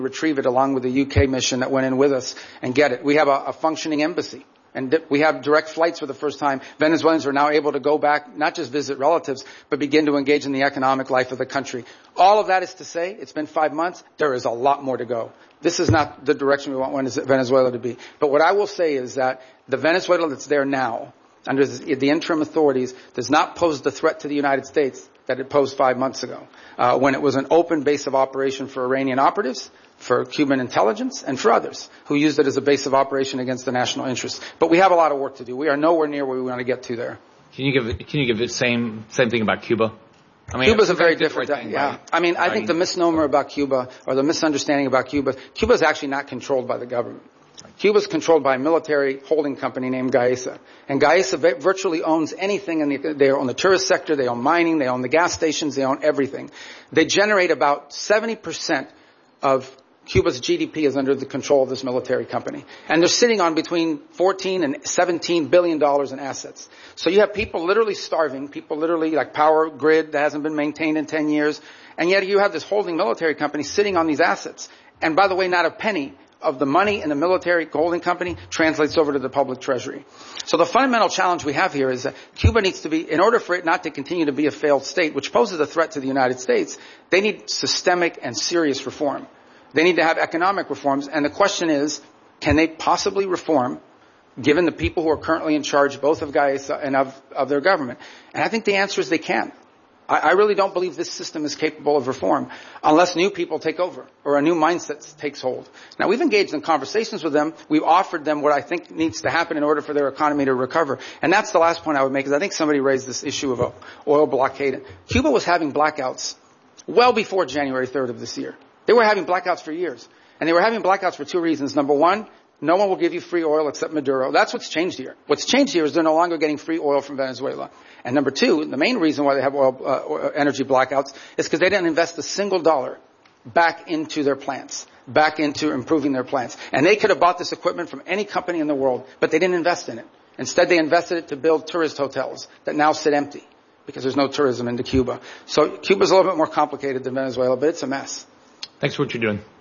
retrieve it along with the UK mission that went in with us and get it. We have a functioning embassy. And we have direct flights for the first time. Venezuelans are now able to go back, not just visit relatives, but begin to engage in the economic life of the country. All of that is to say, it's been 5 months. There is a lot more to go. This is not the direction we want Venezuela to be. But what I will say is that the Venezuela that's there now, under the interim authorities, does not pose the threat to the United States that it posed 5 months ago, when it was an open base of operation for Iranian operatives, for Cuban intelligence, and for others who used it as a base of operation against the national interests. But we have a lot of work to do. We are nowhere near where we want to get to there. Can you give the same thing about Cuba? I mean, Cuba's a very different thing. Yeah. Right? I mean, I think the misnomer about Cuba, or the misunderstanding about Cuba is actually not controlled by the government. Cuba's controlled by a military holding company named Gaesa. And Gaesa virtually owns anything, and they own the tourist sector, they own mining, they own the gas stations, they own everything. They generate about 70% of Cuba's GDP is under the control of this military company. And they're sitting on between $14 and $17 billion in assets. So you have people literally starving, people literally like power grid that hasn't been maintained in 10 years. And yet you have this holding military company sitting on these assets. And by the way, not a penny of the money in the military holding company translates over to the public treasury. So the fundamental challenge we have here is that Cuba needs to be, in order for it not to continue to be a failed state, which poses a threat to the United States, they need systemic and serious reform. They need to have economic reforms, and the question is, can they possibly reform, given the people who are currently in charge, both of Gaesa and of their government? And I think the answer is they can. I really don't believe this system is capable of reform unless new people take over or a new mindset takes hold. Now, we've engaged in conversations with them. We've offered them what I think needs to happen in order for their economy to recover. And that's the last point I would make, is I think somebody raised this issue of oil blockade. Cuba was having blackouts well before January 3rd of this year. They were having blackouts for years. And they were having blackouts for two reasons. Number one, no one will give you free oil except Maduro. That's what's changed here. What's changed here is they're no longer getting free oil from Venezuela. And number two, the main reason why they have energy blackouts is because they didn't invest a single dollar back into their plants, back into improving their plants. And they could have bought this equipment from any company in the world, but they didn't invest in it. Instead, they invested it to build tourist hotels that now sit empty because there's no tourism into Cuba. So Cuba's a little bit more complicated than Venezuela, but it's a mess. Thanks for what you're doing.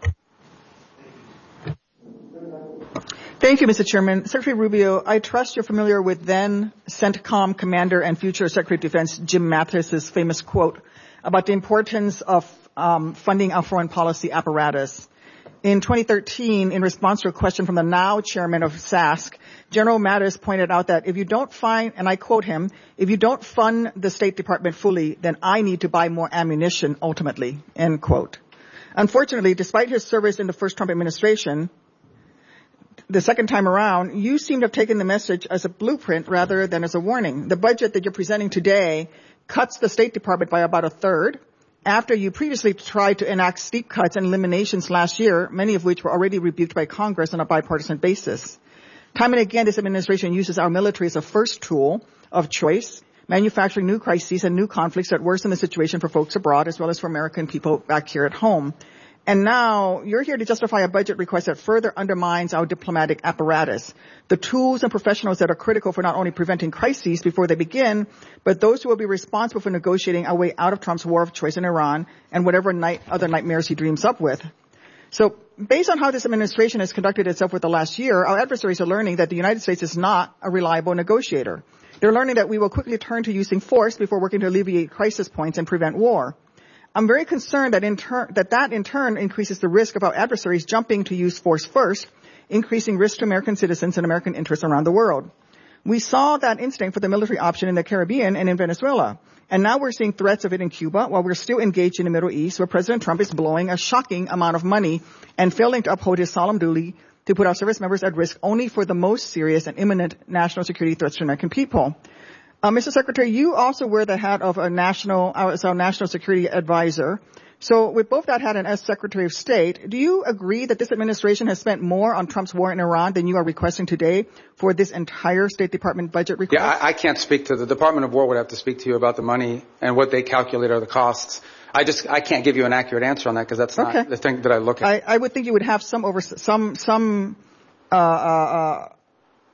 Thank you, Mr. Chairman. Secretary Rubio, I trust you're familiar with then CENTCOM Commander and future Secretary of Defense Jim Mathis's famous quote about the importance of funding our foreign policy apparatus. In 2013, in response to a question from the now chairman of SASC, General Mattis pointed out that if you don't find, and I quote him, if you don't fund the State Department fully, then I need to buy more ammunition ultimately, end quote. Unfortunately, despite his service in the first Trump administration, the second time around, you seem to have taken the message as a blueprint rather than as a warning. The budget that you're presenting today cuts the State Department by about a third, after you previously tried to enact steep cuts and eliminations last year, many of which were already rebuked by Congress on a bipartisan basis. Time and again, this administration uses our military as a first tool of choice, manufacturing new crises and new conflicts that worsen the situation for folks abroad as well as for American people back here at home. And now you're here to justify a budget request that further undermines our diplomatic apparatus, the tools and professionals that are critical for not only preventing crises before they begin, but those who will be responsible for negotiating our way out of Trump's war of choice in Iran and whatever other nightmares he dreams up with. So based on how this administration has conducted itself for the last year, our adversaries are learning that the United States is not a reliable negotiator. They're learning that we will quickly turn to using force before working to alleviate crisis points and prevent war. I'm very concerned that in turn increases the risk of our adversaries jumping to use force first, increasing risk to American citizens and American interests around the world. We saw that instinct for the military option in the Caribbean and in Venezuela. And now we're seeing threats of it in Cuba while we're still engaged in the Middle East, where President Trump is blowing a shocking amount of money and failing to uphold his solemn duty to put our service members at risk only for the most serious and imminent national security threats to American people. Mr. Secretary, you also wear the hat of our national security advisor. So with both that hat and as Secretary of State, do you agree that this administration has spent more on Trump's war in Iran than you are requesting today for this entire State Department budget request? Yeah, I can't speak to the Department of War would have to speak to you about the money and what they calculate are the costs. I can't give you an accurate answer on that because that's not the thing that I look at. I would think you would have some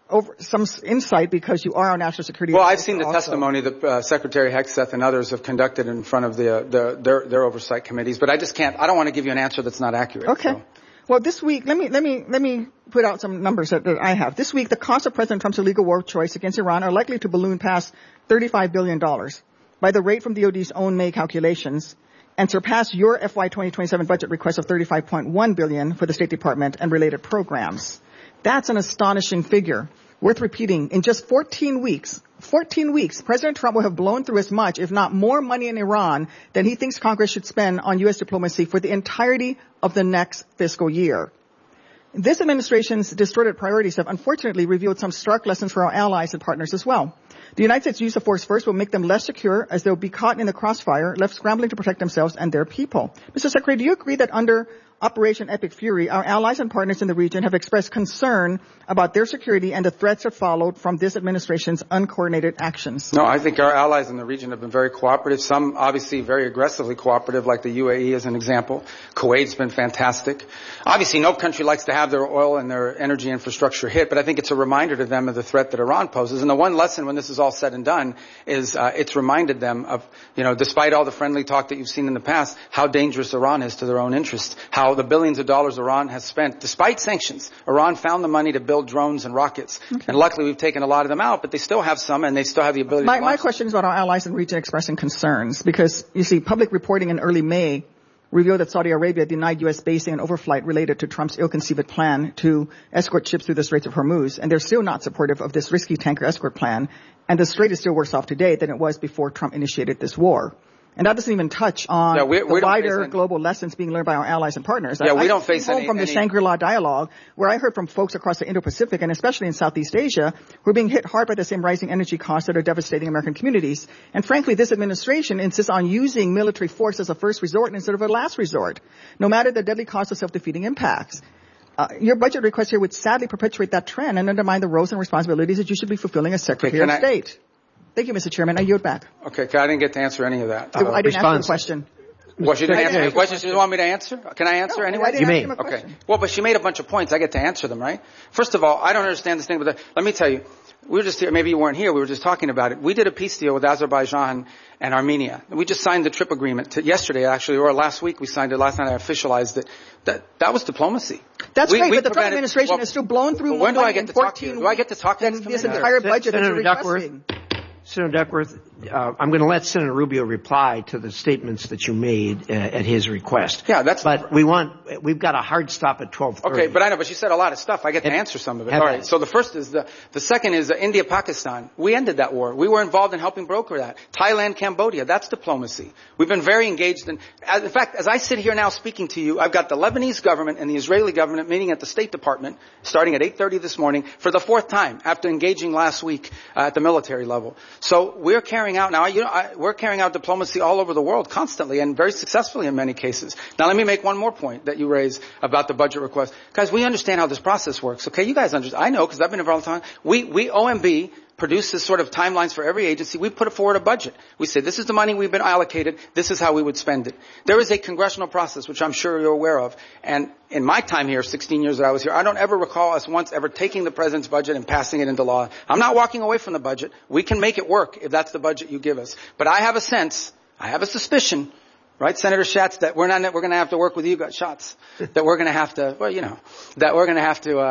some insight because you are on national security. Well, I've seen the testimony that Secretary Hegseth and others have conducted in front of their oversight committees, but I don't want to give you an answer that's not accurate. Okay. So. Well, this week, let me put out some numbers that I have. This week, the cost of President Trump's illegal war choice against Iran are likely to balloon past $35 billion by the rate from DOD's own May calculations and surpass your FY 2027 budget request of $35.1 billion for the State Department and related programs. That's an astonishing figure. Worth repeating, in just 14 weeks, President Trump will have blown through as much, if not more money in Iran than he thinks Congress should spend on U.S. diplomacy for the entirety of the next fiscal year. This administration's distorted priorities have unfortunately revealed some stark lessons for our allies and partners as well. The United States use of force first will make them less secure as they'll be caught in the crossfire, left scrambling to protect themselves and their people. Mr. Secretary, do you agree that under Operation Epic Fury, our allies and partners in the region have expressed concern about their security and the threats that followed from this administration's uncoordinated actions? No, I think our allies in the region have been very cooperative. Some obviously very aggressively cooperative, like the UAE as an example. Kuwait's been fantastic. Obviously, no country likes to have their oil and their energy infrastructure hit, but I think it's a reminder to them of the threat that Iran poses. And the one lesson when this is all said and done is it's reminded them of, despite all the friendly talk that you've seen in the past, how dangerous Iran is to their own interests, how the billions of dollars Iran has spent. Despite sanctions, Iran found the money to build drones and rockets. Okay. And luckily we've taken a lot of them out, but they still have some and they still have the ability to launch. My question is about our allies in the region expressing concerns because, you see, public reporting in early May revealed that Saudi Arabia denied U.S. basing and overflight related to Trump's ill-conceived plan to escort ships through the Straits of Hormuz, and they're still not supportive of this risky tanker escort plan, and the Strait is still worse off today than it was before Trump initiated this war. And that doesn't even touch on the wider global lessons being learned by our allies and partners. Yeah, we don't face any from the Shangri-La dialogue, where I heard from folks across the Indo-Pacific and especially in Southeast Asia who are being hit hard by the same rising energy costs that are devastating American communities. And frankly, this administration insists on using military force as a first resort instead of a last resort, no matter the deadly cost of self-defeating impacts. Your budget request here would sadly perpetuate that trend and undermine the roles and responsibilities that you should be fulfilling as Secretary of State. Thank you, Mr. Chairman. I yield back. Okay, I didn't get to answer any of that. I didn't answer the question. Well, she didn't answer any questions you want me to answer? Can I answer anyway? You may. Okay. Well, but she made a bunch of points. I get to answer them, right? First of all, I don't understand this thing, but let me tell you. We were just here, maybe you weren't here, we were just talking about it. We did a peace deal with Azerbaijan and Armenia. We just signed the TRIP agreement yesterday, actually, or last week we signed it. Last night I officialized it. That was diplomacy. That's great, but the Trump administration has still blown through when do I get to talk to you? Do I get to talk to this entire budget that you're requesting? Senator Duckworth, I'm going to let Senator Rubio reply to the statements that you made at his request. Yeah, but we've got a hard stop at 12:30. Okay, but I know, but you said a lot of stuff. I get to answer some of it. All right. So the first is the second is India-Pakistan. We ended that war. We were involved in helping broker that. Thailand, Cambodia. That's diplomacy. We've been very engaged in fact, as I sit here now speaking to you, I've got the Lebanese government and the Israeli government meeting at the State Department starting at 8:30 this morning for the fourth time after engaging last week at the military level. So we're carrying out now, we're carrying out diplomacy all over the world constantly and very successfully in many cases. Now let me make one more point that you raised about the budget request. Guys, we understand how this process works, okay? You guys understand. I know because I've been involved all the time. We OMB produces sort of timelines for every agency. We put forward a budget. We say, this is the money we've been allocated. This is how we would spend it. There is a congressional process, which I'm sure you're aware of. And in my time here, 16 years that I was here, I don't ever recall us once ever taking the president's budget and passing it into law. I'm not walking away from the budget. We can make it work if that's the budget you give us. But I have a sense, I have a suspicion, right, Senator Schatz, that we're going to have to work with you guys, that we're going to have to, that we're going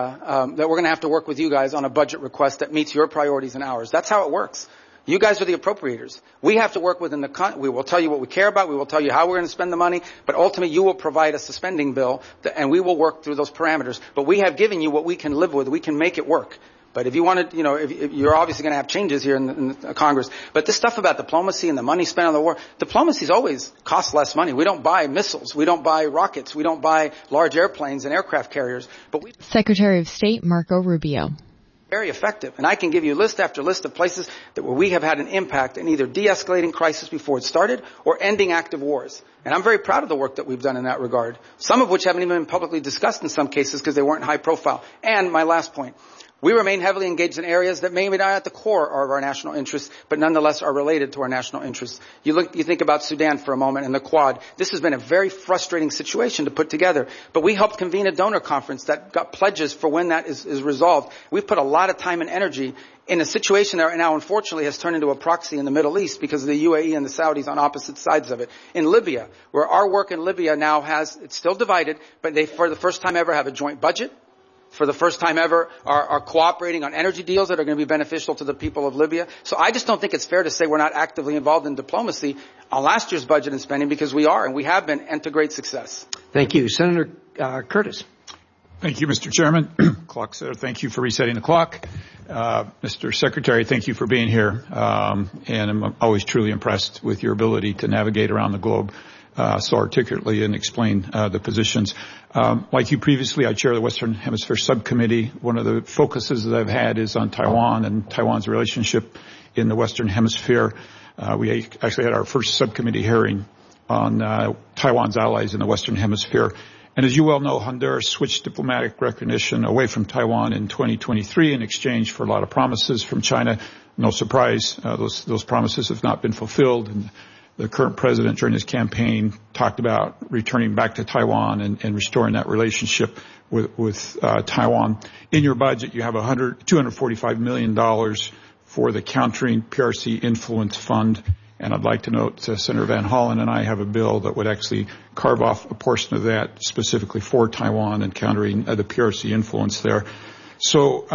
to have to work with you guys on a budget request that meets your priorities and ours. That's how it works. You guys are the appropriators. We have to work within we will tell you what we care about. We will tell you how we're going to spend the money. But ultimately, you will provide us a spending bill, and we will work through those parameters. But we have given you what we can live with. We can make it work. But if you want to, if you're obviously going to have changes here in Congress. But this stuff about diplomacy and the money spent on the war, diplomacy's always costs less money. We don't buy missiles. We don't buy rockets. We don't buy large airplanes and aircraft carriers. But Secretary of State Marco Rubio. Very effective. And I can give you list after list of places where we have had an impact in either de-escalating crisis before it started or ending active wars. And I'm very proud of the work that we've done in that regard. Some of which haven't even been publicly discussed in some cases because they weren't high profile. And my last point. We remain heavily engaged in areas that maybe not at the core of our national interests, but nonetheless are related to our national interests. You think about Sudan for a moment and the Quad. This has been a very frustrating situation to put together, but we helped convene a donor conference that got pledges for when that is resolved. We've put a lot of time and energy in a situation that now unfortunately has turned into a proxy in the Middle East because of the UAE and the Saudis on opposite sides of it. In Libya, where our work in Libya now it's still divided, but they for the first time ever have a joint budget. For the first time ever are cooperating on energy deals that are going to be beneficial to the people of Libya. So I just don't think it's fair to say we're not actively involved in diplomacy on last year's budget and spending, because we are, and we have been, and to great success. Thank you. Senator Curtis. Thank you, Mr. Chairman. Clock setter, thank you for resetting the clock. Mr. Secretary, thank you for being here. And I'm always truly impressed with your ability to navigate around the globe so articulately and explain the positions. Like you previously, I chair the Western Hemisphere Subcommittee. One of the focuses that I've had is on Taiwan and Taiwan's relationship in the Western Hemisphere. We actually had our first subcommittee hearing on Taiwan's allies in the Western Hemisphere. And as you well know, Honduras switched diplomatic recognition away from Taiwan in 2023 in exchange for a lot of promises from China. No surprise, those promises have not been fulfilled. And the current president during his campaign talked about returning back to Taiwan and restoring that relationship with Taiwan. In your budget, you have $245 million for the Countering PRC Influence Fund. And I'd like to note Senator Van Hollen and I have a bill that would actually carve off a portion of that specifically for Taiwan and countering the PRC influence there. So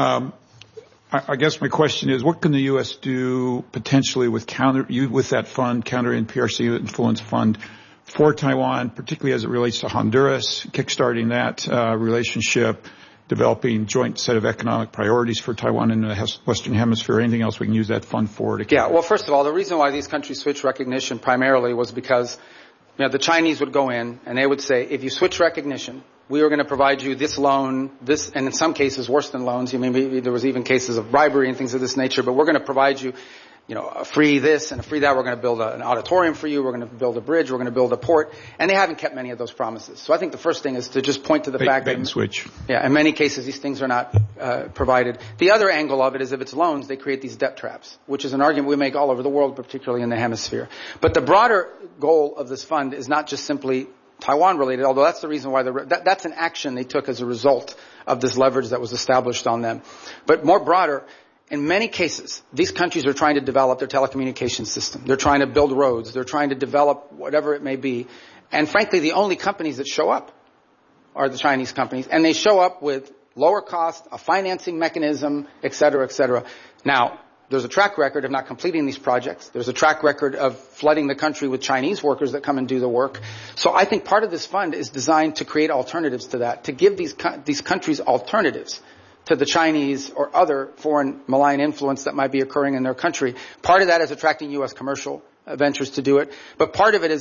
I guess my question is, what can the U.S. do potentially with that fund, Countering PRC Influence Fund, for Taiwan, particularly as it relates to Honduras, kickstarting that relationship, developing joint set of economic priorities for Taiwan in the Western Hemisphere? Anything else we can use that fund for? Yeah, well, first of all, the reason why these countries switched recognition primarily was because the Chinese would go in and they would say, if you switch recognition, we are going to provide you this loan, this, and in some cases worse than loans. Maybe there was even cases of bribery and things of this nature, but we're going to provide you, a free this and a free that. We're going to build an auditorium for you. We're going to build a bridge. We're going to build a port. And they haven't kept many of those promises. So I think the first thing is to just point to the fact that, switch. Yeah, in many cases these things are not provided. The other angle of it is if it's loans, they create these debt traps, which is an argument we make all over the world, particularly in the hemisphere. But the broader goal of this fund is not just simply Taiwan related, although that's the reason why that's an action they took as a result of this leverage that was established on them. But more broader, in many cases, these countries are trying to develop their telecommunications system. They're trying to build roads. They're trying to develop whatever it may be. And frankly, the only companies that show up are the Chinese companies. And they show up with lower cost, a financing mechanism, et cetera, et cetera. Now, there's a track record of not completing these projects. There's a track record of flooding the country with Chinese workers that come and do the work. So I think part of this fund is designed to create alternatives to that, to give these countries alternatives to the Chinese or other foreign malign influence that might be occurring in their country. Part of that is attracting U.S. commercial ventures to do it, but part of it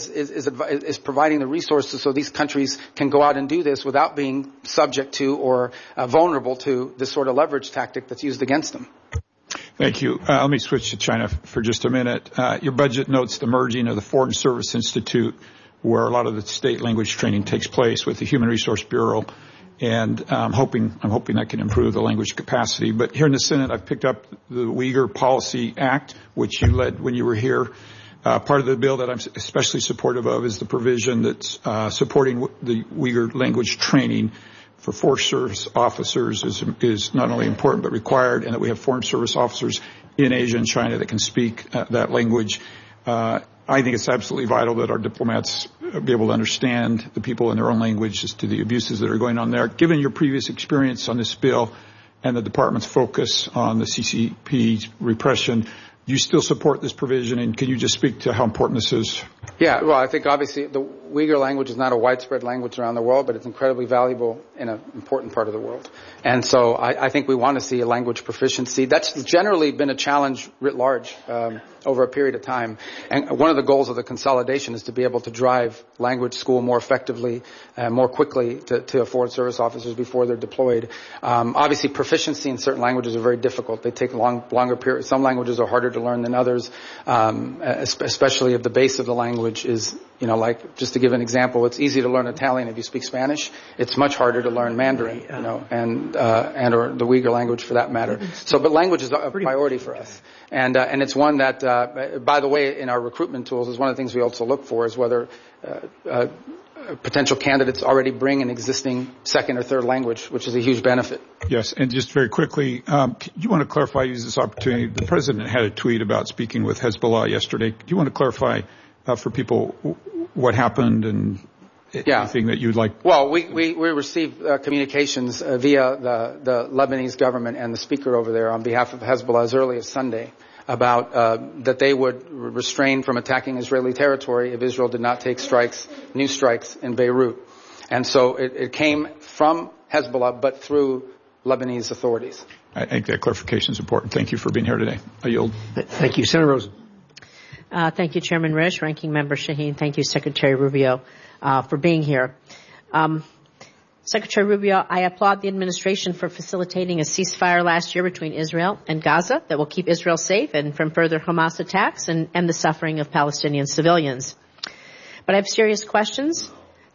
is providing the resources so these countries can go out and do this without being subject to or vulnerable to this sort of leverage tactic that's used against them. Thank you. Let me switch to China for just a minute. Your budget notes the merging of the Foreign Service Institute, where a lot of the state language training takes place, with the Human Resource Bureau. And I'm hoping that can improve the language capacity. But here in the Senate, I've picked up the Uyghur Policy Act, which you led when you were here. Part of the bill that I'm especially supportive of is the provision that's supporting the Uyghur language training for Forest Service officers is not only important but required, and that we have Foreign Service officers in Asia and China that can speak that language. I think it's absolutely vital that our diplomats be able to understand the people in their own language as to the abuses that are going on there. Given your previous experience on this bill and the department's focus on the CCP's repression, do you still support this provision, and can you just speak to how important this is? Yeah, well, I think obviously the Uyghur language is not a widespread language around the world, but it's incredibly valuable in an important part of the world. And so I think we want to see a language proficiency. That's generally been a challenge writ large over a period of time. And one of the goals of the consolidation is to be able to drive language school more effectively, more quickly to Foreign Service officers before they're deployed. Obviously, proficiency in certain languages are very difficult. They take longer periods. Some languages are harder to learn than others, especially if the base of the language is, like, just to to give an example, it's easy to learn Italian if you speak Spanish. It's much harder to learn Mandarin, and or the Uyghur language for that matter. But language is a priority for us. And it's one that, by the way, in our recruitment tools is one of the things we also look for is whether potential candidates already bring an existing second or third language, which is a huge benefit. Yes, and just very quickly, you want to clarify, use this opportunity, the President had a tweet about speaking with Hezbollah yesterday. Do you want to clarify for people what happened and anything that you'd like? Well, we received communications via the Lebanese government and the speaker over there on behalf of Hezbollah as early as Sunday about that they would refrain from attacking Israeli territory if Israel did not take new strikes in Beirut. And so it came from Hezbollah, but through Lebanese authorities. I think that clarification is important. Thank you for being here today. I yield. Thank you. Senator Rosen. Thank you, Chairman Risch, Ranking Member Shaheen. Thank you, Secretary Rubio, for being here. Secretary Rubio, I applaud the administration for facilitating a ceasefire last year between Israel and Gaza that will keep Israel safe and from further Hamas attacks and the suffering of Palestinian civilians. But I have serious questions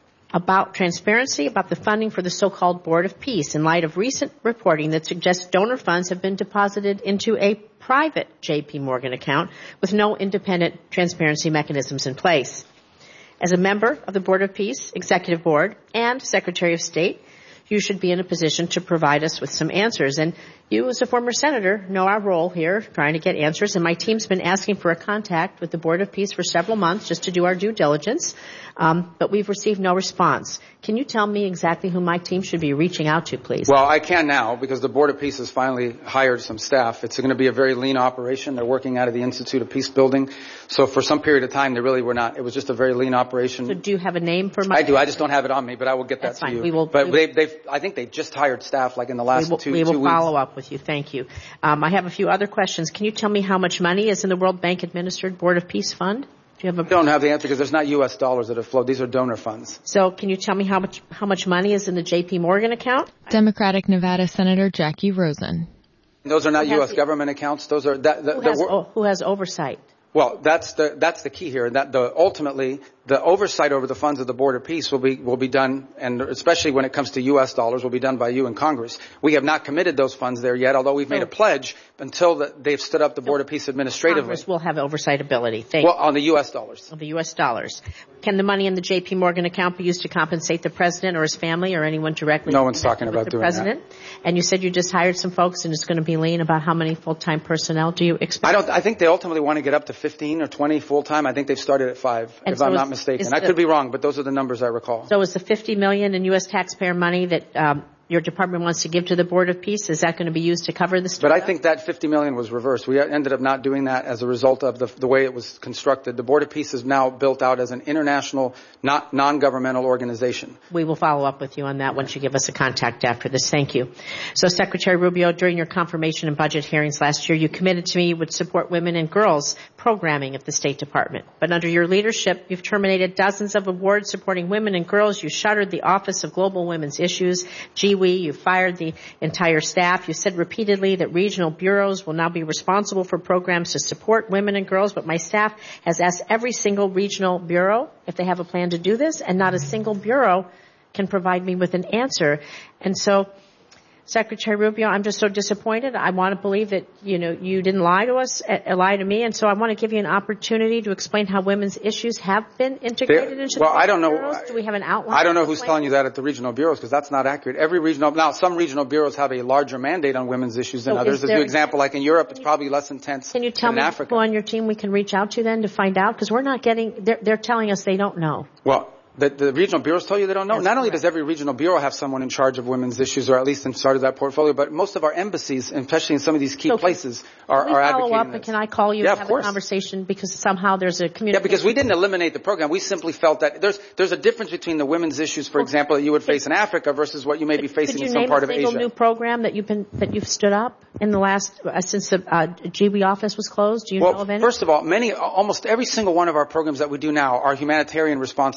about transparency, about the funding for the so-called Board of Peace in light of recent reporting that suggests donor funds have been deposited into a private J.P. Morgan account with no independent transparency mechanisms in place. As a member of the Board of Peace, Executive Board, and Secretary of State, you should be in a position to provide us with some answers. And you, as a former senator, know our role here, trying to get answers. And my team's been asking for a contact with the Board of Peace for several months just to do our due diligence, but we've received no response. Can you tell me exactly who my team should be reaching out to, please? Well, I can now because the Board of Peace has finally hired some staff. It's going to be a very lean operation. They're working out of the Institute of Peace Building. So for some period of time, they really were not. It was just a very lean operation. So do you have a name for my... I do. I just don't have it on me, but I will get That's that to fine. you. I think they just hired staff like in the last 2 weeks. We will follow up with you. Thank you. I have a few other questions. Can you tell me how much money is in the World Bank administered Board of Peace Fund? Do you have I don't have the answer because there's not U.S. dollars that have flowed. These are donor funds. So can you tell me how much money is in the J.P. Morgan account? Democratic Nevada Senator Jackie Rosen. Those are not U.S. government accounts. Those are who has oversight? Well, that's the key here. That ultimately the oversight over the funds of the Board of Peace will be done, and especially when it comes to U.S. dollars, will be done by you in Congress. We have not committed those funds there yet, although we've made a pledge until they've stood up the Board of Peace administratively. Congress will have oversight ability. On the U.S. dollars. On the U.S. dollars. Can the money in the J.P. Morgan account be used to compensate the president or his family or anyone directly? No one's talking about doing president? That. And you said you just hired some folks and it's going to be lean. About how many full-time personnel do you expect? I think they ultimately want to get up to 15 or 20 full-time. I think they've started at 5, if I'm not mistaken. I could be wrong, but those are the numbers I recall. So is the $50 million in U.S. taxpayer money that your department wants to give to the Board of Peace, is that going to be used to cover this? But I think that $50 million was reversed. We ended up not doing that as a result of the way it was constructed. The Board of Peace is now built out as an international, non-governmental organization. We will follow up with you on that once you give us a contact after this. Thank you. So, Secretary Rubio, during your confirmation and budget hearings last year, you committed to me you would support women and girls programming at the State Department. But under your leadership, you've terminated dozens of awards supporting women and girls. You shuttered the Office of Global Women's Issues, GWE. You fired the entire staff. You said repeatedly that regional bureaus will now be responsible for programs to support women and girls, but my staff has asked every single regional bureau if they have a plan to do this, and not a single bureau can provide me with an answer. And so, Secretary Rubio, I'm just so disappointed. I want to believe that, you didn't lie to us, lie to me, and so I want to give you an opportunity to explain how women's issues have been integrated into the I don't know. bureaus. Do we have an outline? I don't know who's telling you that at the regional bureaus, because that's not accurate. Some regional bureaus have a larger mandate on women's issues than others. As an example, like in Europe, it's probably less intense than in Africa. Can you tell me who on your team we can reach out to then to find out? Because we're not getting, they're telling us they don't know. Well, the regional bureaus tell you they don't know. That's Not only correct. does every regional bureau have someone in charge of women's issues, or at least in charge of that portfolio, but most of our embassies, especially in some of these key places, are advocating follow up, this. and can I call you and have a conversation, because somehow there's a communication? Yeah, because we didn't eliminate the program. We simply felt that there's a difference between the women's issues, for example, that you would face in Africa versus what you may be facing in some part of Asia. Could you name a single new program that you've stood up in the last since the GWE office was closed? Do you know of any? First of all, almost every single one of our programs that we do now are humanitarian response to crisis.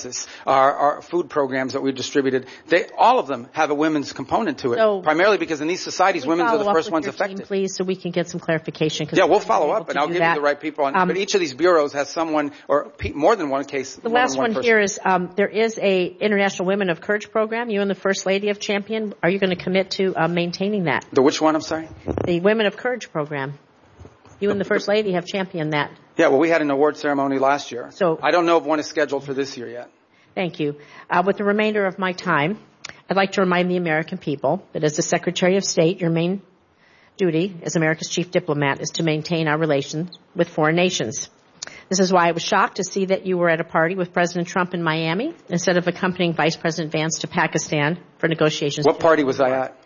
Genesis, our food programs that we've distributed, all of them have a women's component to it, So, primarily because in these societies, women are the first ones affected. Team, please, so we can get some clarification. Yeah, we'll follow up, and I'll give you the right people. But each of these bureaus has someone or more than one case. The last one here is there is a International Women of Courage program. You and the First Lady have championed. Are you going to commit to maintaining that? The which one? I'm sorry. The Women of Courage program. You and the First Lady have championed that. Yeah, well, we had an award ceremony last year. So I don't know if one is scheduled for this year yet. Thank you. With the remainder of my time, I'd like to remind the American people that as the Secretary of State, your main duty as America's chief diplomat is to maintain our relations with foreign nations. This is why I was shocked to see that you were at a party with President Trump in Miami instead of accompanying Vice President Vance to Pakistan for negotiations. What party was I at?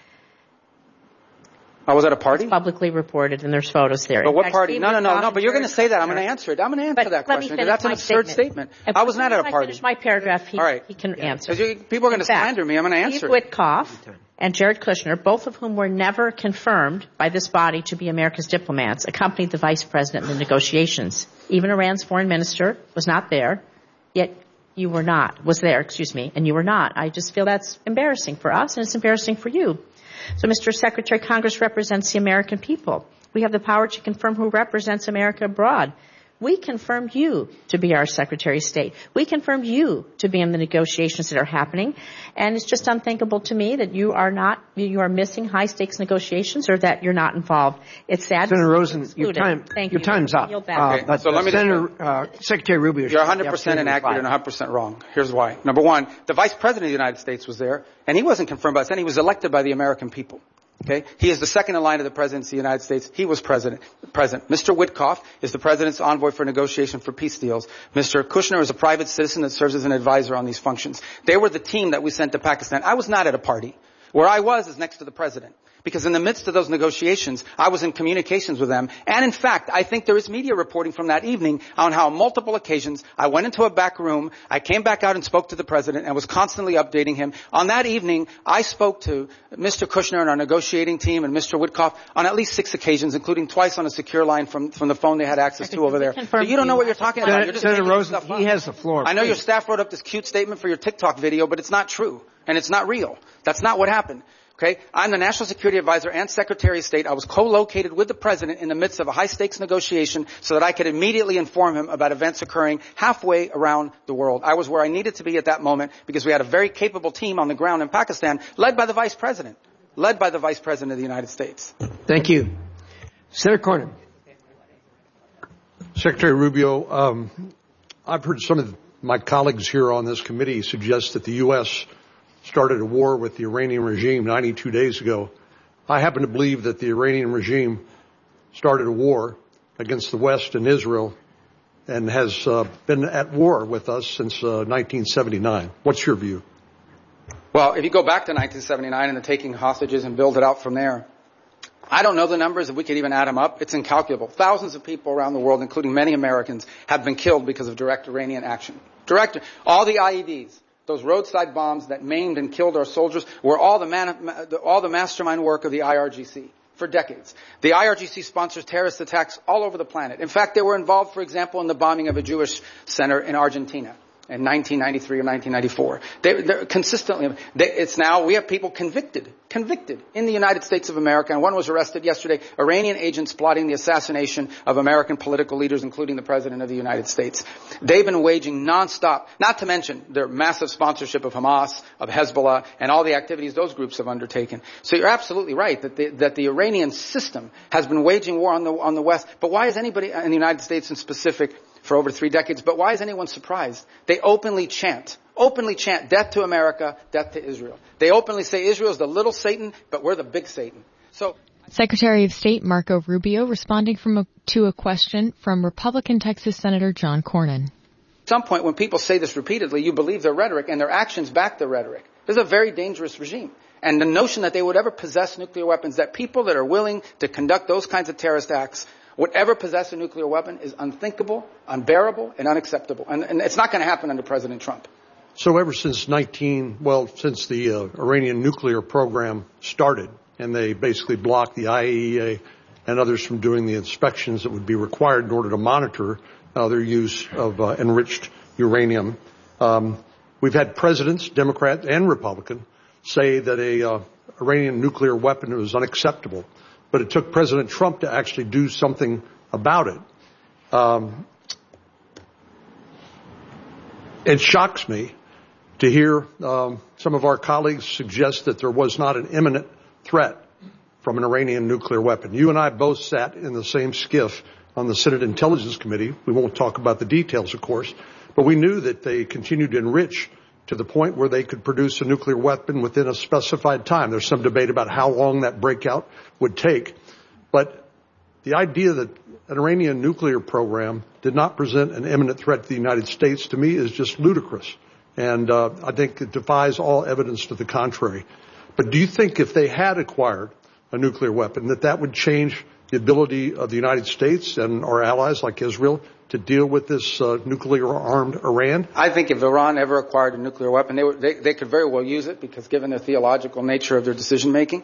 I was at a party? It's publicly reported, and there's photos there. But what party? No, but you're going to say that. I'm going to answer it. I'm going to answer that question because that's an absurd statement. I was not at a party. Finish my paragraph. He can answer. People are going to slander me. I'm going to answer it. Steve Witkoff and Jared Kushner, both of whom were never confirmed by this body to be America's diplomats, accompanied the Vice President in the negotiations. Even Iran's foreign minister was not there, yet you were not. Was there, and you were not. I just feel that's embarrassing for us, and it's embarrassing for you. So, Mr. Secretary, Congress represents the American people. We have the power to confirm who represents America abroad. We confirmed you to be our Secretary of State. We confirmed you to be in the negotiations that are happening. And it's just unthinkable to me that you are missing high-stakes negotiations or that you're not involved. It's sad. Senator Rosen, your time's up. Okay. So let me Secretary Rubio. You're 100% inaccurate and 100% wrong. Here's why. Number one, the Vice President of the United States was there, and he wasn't confirmed by us, and he was elected by the American people. Okay? He is the second in line of the presidency of the United States. He was president. Mr. Witkoff is the president's envoy for negotiation for peace deals. Mr. Kushner is a private citizen that serves as an advisor on these functions. They were the team that we sent to Pakistan. I was not at a party. Where I was is next to the president. Because in the midst of those negotiations, I was in communications with them. And in fact, I think there is media reporting from that evening on how on multiple occasions I went into a back room, I came back out and spoke to the president and was constantly updating him. On that evening, I spoke to Mr. Kushner and our negotiating team and Mr. Witkoff on at least 6 occasions, including twice on a secure line from the phone they had access to over there. So you don't know what you're talking about. You're just Senator Rosen, he has the floor. I know your staff wrote up this cute statement for your TikTok video, but it's not true. And it's not real. That's not what happened. Okay? I'm the National Security Advisor and Secretary of State. I was co-located with the President in the midst of a high-stakes negotiation so that I could immediately inform him about events occurring halfway around the world. I was where I needed to be at that moment because we had a very capable team on the ground in Pakistan led by the Vice President. Led by the Vice President of the United States. Thank you. Senator Cornyn. Secretary Rubio, I've heard some of my colleagues here on this committee suggest that the U.S. started a war with the Iranian regime 92 days ago. I happen to believe that the Iranian regime started a war against the West and Israel and has been at war with us since 1979. What's your view? Well, if you go back to 1979 and the taking hostages and build it out from there, I don't know the numbers. If we could even add them up, it's incalculable. Thousands of people around the world, including many Americans, have been killed because of direct Iranian action. All the IEDs. Those roadside bombs that maimed and killed our soldiers were all the mastermind work of the IRGC for decades. The IRGC sponsors terrorist attacks all over the planet. In fact, they were involved, for example, in the bombing of a Jewish center in Argentina in 1993 or 1994. They're consistently, we have people convicted in the United States of America, and one was arrested yesterday, Iranian agents plotting the assassination of American political leaders, including the President of the United States. They've been waging nonstop, not to mention their massive sponsorship of Hamas, of Hezbollah, and all the activities those groups have undertaken. So you're absolutely right that the Iranian system has been waging war on the West. But why is anybody in the United States in specific for over 3 decades, but why is anyone surprised? They openly chant death to America, death to Israel. They openly say Israel is the little Satan, but we're the big Satan. So, Secretary of State Marco Rubio responding to a question from Republican Texas Senator John Cornyn. At some point when people say this repeatedly, you believe their rhetoric and their actions back the rhetoric. This is a very dangerous regime. And the notion that they would ever possess nuclear weapons, that people that are willing to conduct those kinds of terrorist acts would ever possess a nuclear weapon is unthinkable, unbearable, and unacceptable. And it's not going to happen under President Trump. So ever since since the Iranian nuclear program started, and they basically blocked the IAEA and others from doing the inspections that would be required in order to monitor their use of enriched uranium, We've had presidents, Democrat and Republican, say that a Iranian nuclear weapon was unacceptable, but it took President Trump to actually do something about it. It shocks me to hear some of our colleagues suggest that there was not an imminent threat from an Iranian nuclear weapon. You and I both sat in the same skiff on the Senate Intelligence Committee. We won't talk about the details, of course, but we knew that they continued to enrich to the point where they could produce a nuclear weapon within a specified time. There's some debate about how long that breakout would take, but the idea that an Iranian nuclear program did not present an imminent threat to the United States, to me, is just ludicrous. And I think it defies all evidence to the contrary. But do you think if they had acquired a nuclear weapon, that would change the ability of the United States and our allies like Israel to deal with this nuclear-armed Iran? I think if Iran ever acquired a nuclear weapon, they could very well use it because given the theological nature of their decision-making.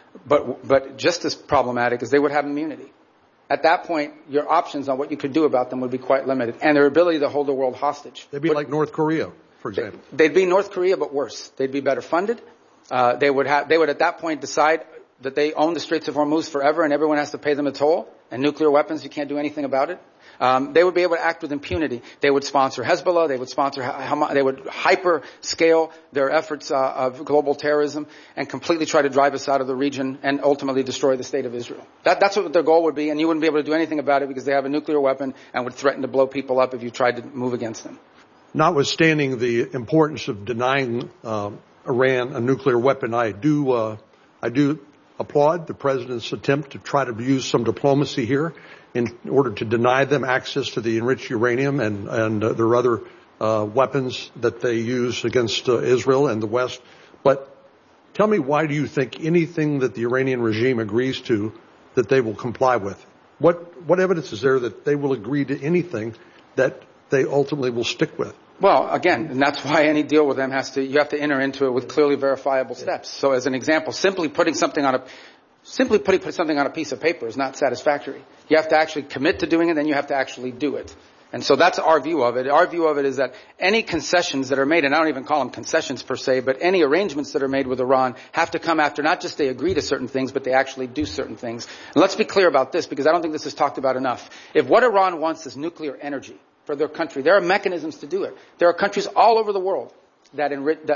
But just as problematic is they would have immunity. At that point, your options on what you could do about them would be quite limited, and their ability to hold the world hostage. They'd be like North Korea, for example. They'd be North Korea, but worse. They'd be better funded. They would at that point decide that they own the Straits of Hormuz forever and everyone has to pay them a toll, and nuclear weapons, you can't do anything about it. They would be able to act with impunity. They would sponsor Hezbollah. They would sponsor Hamas. They would hyper-scale their efforts of global terrorism and completely try to drive us out of the region and ultimately destroy the state of Israel. That's what their goal would be, and you wouldn't be able to do anything about it because they have a nuclear weapon and would threaten to blow people up if you tried to move against them. Notwithstanding the importance of denying Iran a nuclear weapon, I do applaud the president's attempt to try to use some diplomacy here in order to deny them access to the enriched uranium and their other weapons that they use against Israel and the West. But tell me, why do you think anything that the Iranian regime agrees to that they will comply with? What evidence is there that they will agree to anything that they ultimately will stick with? Well, again, and that's why any deal with them you have to enter into it with clearly verifiable steps. So as an example, simply putting something on a piece of paper is not satisfactory. You have to actually commit to doing it, then you have to actually do it. And so that's our view of it. Our view of it is that any concessions that are made, and I don't even call them concessions per se, but any arrangements that are made with Iran have to come after not just they agree to certain things, but they actually do certain things. And let's be clear about this, because I don't think this is talked about enough. If what Iran wants is nuclear energy for their country, there are mechanisms to do it. There are countries all over the world that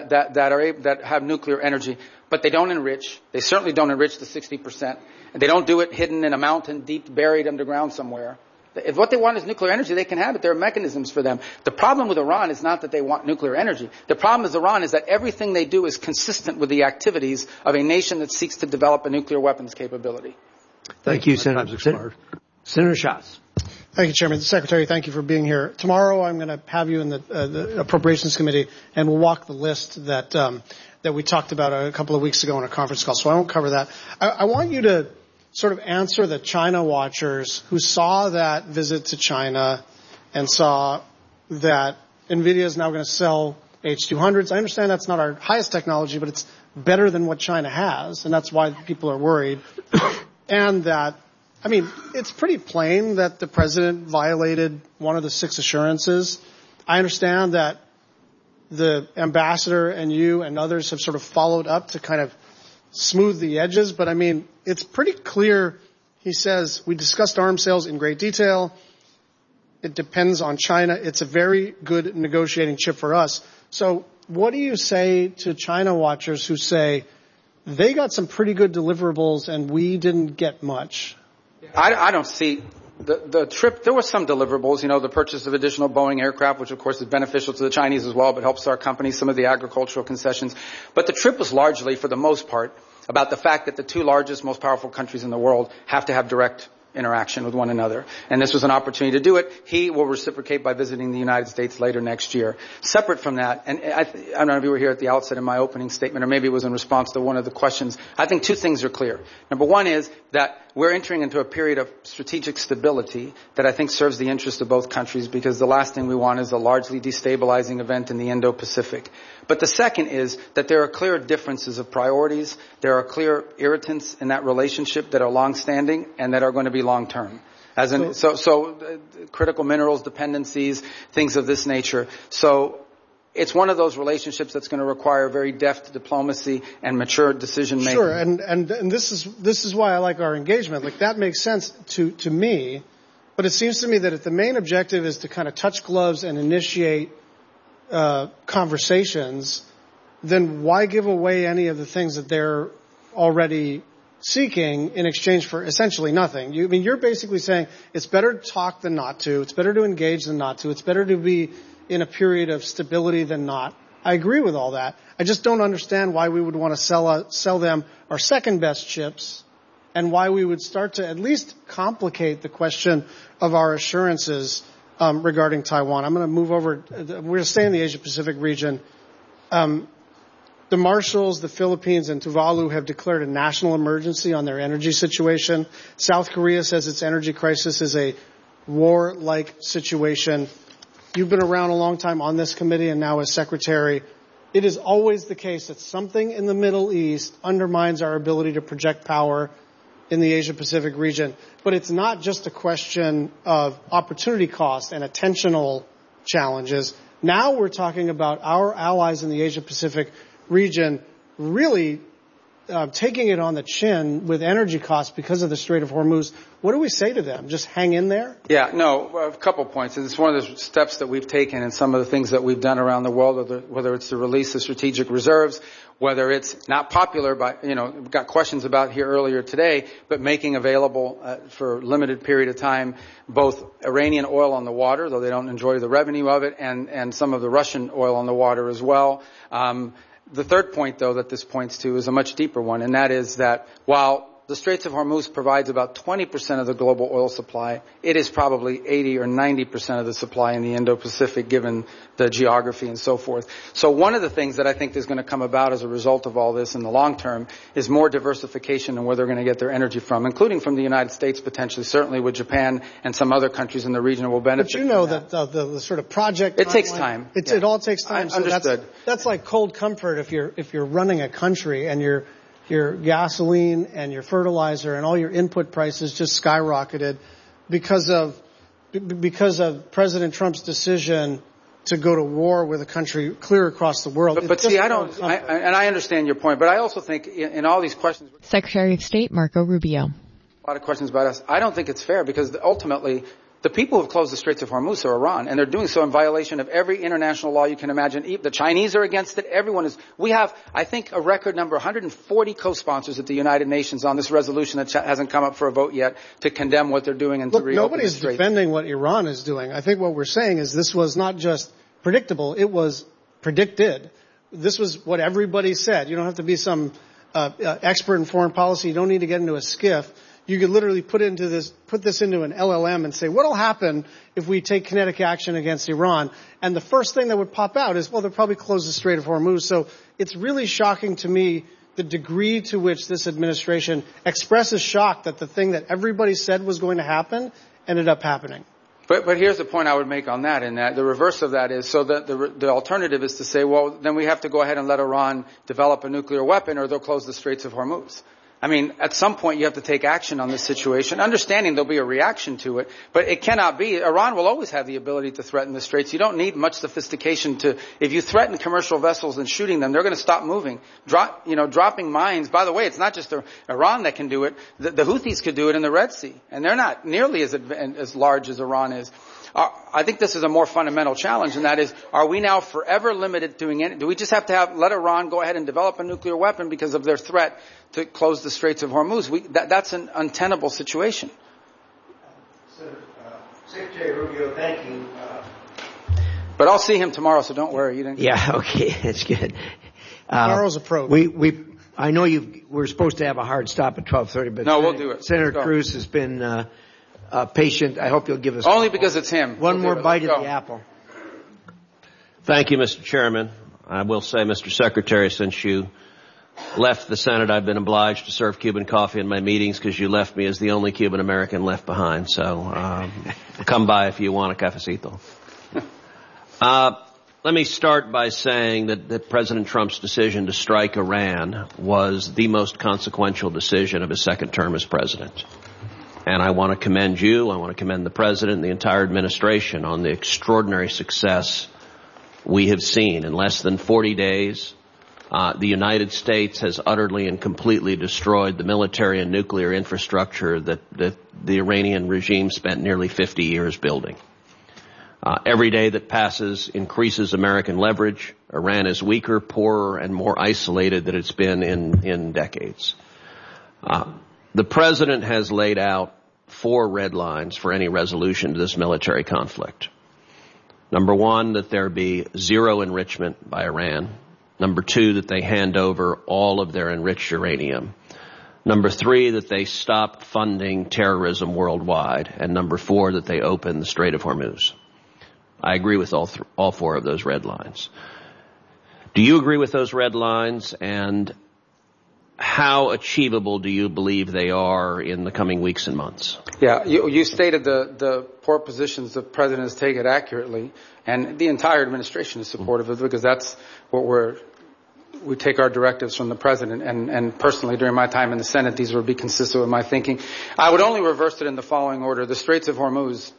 have nuclear energy, but they don't enrich. They certainly don't enrich the 60%. And they don't do it hidden in a mountain, deep buried underground somewhere. If what they want is nuclear energy, they can have it. There are mechanisms for them. The problem with Iran is not that they want nuclear energy. The problem with Iran is that everything they do is consistent with the activities of a nation that seeks to develop a nuclear weapons capability. Thank you, Senator Schatz. Thank you, Chairman. Secretary, thank you for being here. Tomorrow I'm going to have you in the Appropriations Committee, and we'll walk the list that we talked about a couple of weeks ago on a conference call, so I won't cover that. I want you to sort of answer the China watchers who saw that visit to China and saw that NVIDIA is now going to sell H200s. I understand that's not our highest technology, but it's better than what China has, and that's why people are worried. And that, I mean, it's pretty plain that the president violated one of the 6 assurances. I understand that the ambassador and you and others have sort of followed up to kind of smooth the edges, but I mean, it's pretty clear. He says, we discussed arms sales in great detail. It depends on China. It's a very good negotiating chip for us. So what do you say to China watchers who say they got some pretty good deliverables and we didn't get much? I don't see the trip. There were some deliverables, the purchase of additional Boeing aircraft, which of course is beneficial to the Chinese as well, but helps our company, some of the agricultural concessions. But the trip was largely, for the most part, about the fact that the 2 largest, most powerful countries in the world have to have direct interaction with one another. And this was an opportunity to do it. He will reciprocate by visiting the United States later next year. Separate from that, and I don't know if you were here at the outset in my opening statement, or maybe it was in response to one of the questions, I think 2 things are clear. Number one is that we're entering into a period of strategic stability that I think serves the interest of both countries, because the last thing we want is a largely destabilizing event in the Indo-Pacific. But the second is that there are clear differences of priorities. There are clear irritants in that relationship that are long-standing and that are going to be long-term. So critical minerals, dependencies, things of this nature. So it's one of those relationships that's going to require very deft diplomacy and mature decision making. Sure, and this is why I like our engagement. Like, that makes sense to me, but it seems to me that if the main objective is to kind of touch gloves and initiate conversations, then why give away any of the things that they're already seeking in exchange for essentially nothing? You're basically saying it's better to talk than not to. It's better to engage than not to. It's better to be in a period of stability than not. I agree with all that. I just don't understand why we would want to sell them our second best chips, and why we would start to at least complicate the question of our assurances regarding Taiwan. I'm going to move over. We're going to stay in the Asia-Pacific region. The Marshalls, the Philippines, and Tuvalu have declared a national emergency on their energy situation. South Korea says its energy crisis is a war-like situation. You've been around a long time on this committee and now as secretary. It is always the case that something in the Middle East undermines our ability to project power in the Asia-Pacific region. But it's not just a question of opportunity cost and attentional challenges. Now we're talking about our allies in the Asia-Pacific region really taking it on the chin with energy costs because of the Strait of Hormuz. What do we say to them? Just hang in there? Yeah, no, a couple points. It's one of the steps that we've taken and some of the things that we've done around the world, whether it's the release of strategic reserves, whether it's not popular, we've got questions about here earlier today, but making available for a limited period of time both Iranian oil on the water, though they don't enjoy the revenue of it, and some of the Russian oil on the water as well. The third point, though, that this points to is a much deeper one, and that is that while the Straits of Hormuz provides about 20% of the global oil supply, it is probably 80 or 90% of the supply in the Indo-Pacific, given the geography and so forth. So one of the things that I think is going to come about as a result of all this in the long term is more diversification in where they're going to get their energy from, including from the United States potentially, certainly with Japan and some other countries in the region will benefit. But you know that the sort of project it takes time. It all takes time. So understood. That's like cold comfort if you're running a country and your gasoline and your fertilizer and all your input prices just skyrocketed because of President Trump's decision to go to war with a country clear across the world. But see, I understand your point, but I also think in all these questions, Secretary of State Marco Rubio. A lot of questions about us. I don't think it's fair because ultimately the people who have closed the Straits of Hormuz are Iran, and they're doing so in violation of every international law you can imagine. The Chinese are against it. Everyone is. We have, I think, a record number, 140 co-sponsors at the United Nations on this resolution that hasn't come up for a vote yet to condemn what they're doing and to reopen the nobody's Strait. Defending what Iran is doing. I think what we're saying is this was not just predictable, it was predicted. This was what everybody said. You don't have to be some expert in foreign policy. You don't need to get into a skiff. You could literally put this into an LLM and say, what'll happen if we take kinetic action against Iran? And the first thing that would pop out is, well, they'll probably close the Strait of Hormuz. So it's really shocking to me the degree to which this administration expresses shock that the thing that everybody said was going to happen ended up happening. But here's the point I would make on that, and that the reverse of that is, so that the alternative is to say, well, then we have to go ahead and let Iran develop a nuclear weapon or they'll close the Straits of Hormuz. I mean, at some point you have to take action on this situation, understanding there'll be a reaction to it, but it cannot be. Iran will always have the ability to threaten the Straits. You don't need much sophistication if you threaten commercial vessels and shooting them, they're going to stop moving. Dropping mines. By the way, it's not just Iran that can do it. The Houthis could do it in the Red Sea, and they're not nearly as large as Iran is. I think this is a more fundamental challenge, and that is, are we now forever limited doing it? Do we just have to let Iran go ahead and develop a nuclear weapon because of their threat to close the Straits of Hormuz? That's an untenable situation. Secretary Rubio, thank you. But I'll see him tomorrow, so don't worry. Yeah, okay, that's good. Tomorrow's approach. I know we're supposed to have a hard stop at 12:30, but no, we'll do it. Senator Cruz has been patient. I hope you'll give us only because it's him. One more bite of the apple. Thank you, Mr. Chairman. I will say, Mr. Secretary, since you left the Senate, I've been obliged to serve Cuban coffee in my meetings because you left me as the only Cuban American left behind. So come by if you want a cafecito. Let me start by saying that President Trump's decision to strike Iran was the most consequential decision of his second term as president. And I want to commend you, I want to commend the President and the entire administration on the extraordinary success We have seen in less than 40 days, the United States has utterly and completely destroyed the military and nuclear infrastructure that the Iranian regime spent nearly 50 years building. Every day that passes increases American leverage. Iran is weaker, poorer, and more isolated than it's been in decades. The president has laid out 4 red lines for any resolution to this military conflict. Number 1, that there be zero enrichment by Iran. Number 2, that they hand over all of their enriched uranium. Number 3, that they stop funding terrorism worldwide. And number 4, that they open the Strait of Hormuz. I agree with all 4 of those red lines. Do you agree with those red lines, and how achievable do you believe they are in the coming weeks and months? Yeah, you stated the poor positions the president has taken accurately, and the entire administration is supportive of it, because that's what we take our directives from the president, and personally during my time in the Senate, these would be consistent with my thinking. I would only reverse it in the following order. The Straits of Hormuz,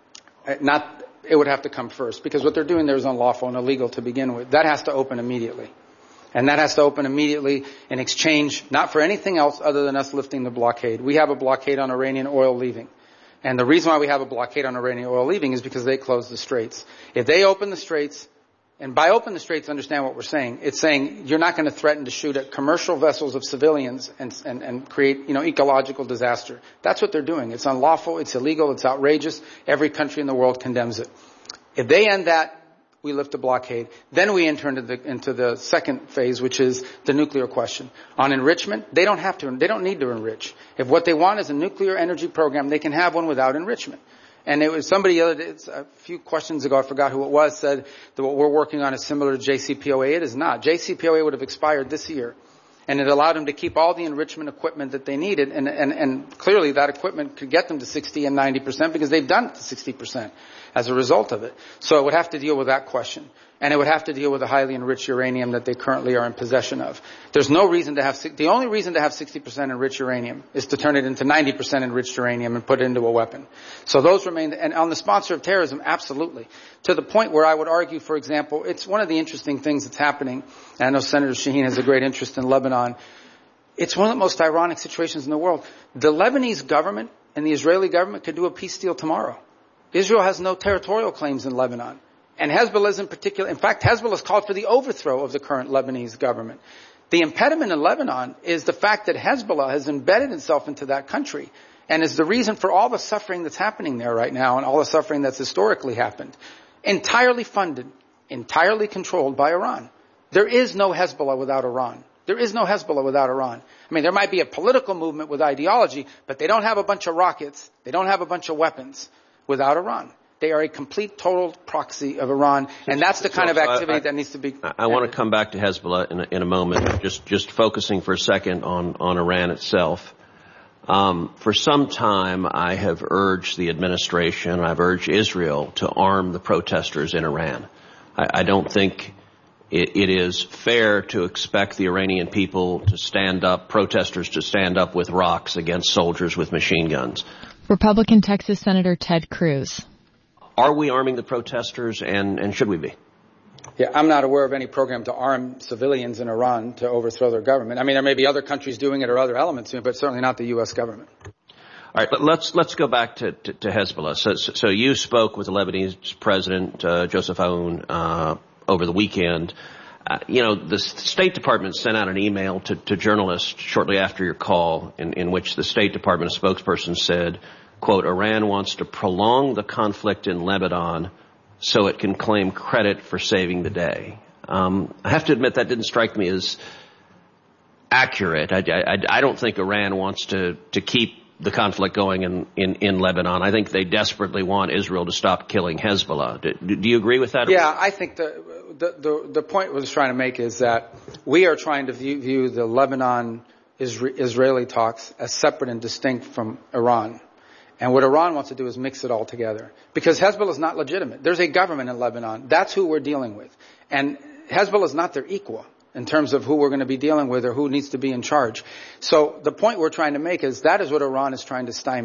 it would have to come first, because what they're doing there is unlawful and illegal to begin with. That has to open immediately. And that has to open immediately in exchange, not for anything else other than us lifting the blockade. We have a blockade on Iranian oil leaving. And the reason why we have a blockade on Iranian oil leaving is because they closed the straits. If they open the straits, and by open the straits, understand what we're saying. It's saying you're not going to threaten to shoot at commercial vessels of civilians and create, ecological disaster. That's what they're doing. It's unlawful, it's illegal, it's outrageous. Every country in the world condemns it. If they end that, we lift the blockade. Then we enter into the second phase, which is the nuclear question. On enrichment, they don't need to enrich. If what they want is a nuclear energy program, they can have one without enrichment. And it was somebody the other day, a few questions ago, I forgot who it was, said that what we're working on is similar to JCPOA. It is not. JCPOA would have expired this year. And it allowed them to keep all the enrichment equipment that they needed. And clearly that equipment could get them to 60 and 90% because they've done it to 60% as a result of it. So it would have to deal with that question. And it would have to deal with the highly enriched uranium that they currently are in possession of. There's no reason to have, the only reason to have 60% enriched uranium is to turn it into 90% enriched uranium and put it into a weapon. So those remain, and on the sponsor of terrorism, absolutely. To the point where I would argue, for example, it's one of the interesting things that's happening, and I know Senator Shaheen has a great interest in Lebanon. It's one of the most ironic situations in the world. The Lebanese government and the Israeli government could do a peace deal tomorrow. Israel has no territorial claims in Lebanon. And Hezbollah is in particular, in fact, Hezbollah has called for the overthrow of the current Lebanese government. The impediment in Lebanon is the fact that Hezbollah has embedded itself into that country and is the reason for all the suffering that's happening there right now and all the suffering that's historically happened. Entirely funded, entirely controlled by Iran. There is no Hezbollah without Iran. There is no Hezbollah without Iran. I mean, there might be a political movement with ideology, but they don't have a bunch of rockets. They don't have a bunch of weapons without Iran. They are a complete, total proxy of Iran, and that's the kind of activity that needs to be. I want to come back to Hezbollah in a moment. Just focusing for a second on Iran itself. For some time, I have urged the administration, I've urged Israel to arm the protesters in Iran. I don't think it is fair to expect the Iranian people to stand up, protesters to stand up with rocks against soldiers with machine guns. Republican Texas Senator Ted Cruz. Are we arming the protesters, and should we be? Yeah, I'm not aware of any program to arm civilians in Iran to overthrow their government. I mean, there may be other countries doing it or other elements doing it, but certainly not the U.S. government. All right, but let's go back to Hezbollah. So you spoke with the Lebanese president, Joseph Aoun, over the weekend. The State Department sent out an email to journalists shortly after your call in which the State Department spokesperson said, quote, Iran wants to prolong the conflict in Lebanon so it can claim credit for saving the day. I have to admit that didn't strike me as accurate. I don't think Iran wants to keep the conflict going in Lebanon. I think they desperately want Israel to stop killing Hezbollah. Do you agree with that? Yeah, I think the point I was trying to make is that we are trying to view the Lebanon-Israeli talks as separate and distinct from Iran. And what Iran wants to do is mix it all together. Because Hezbollah is not legitimate. There's a government in Lebanon. That's who we're dealing with. And Hezbollah is not their equal in terms of who we're going to be dealing with or who needs to be in charge. So the point we're trying to make is that is what Iran is trying to stymie.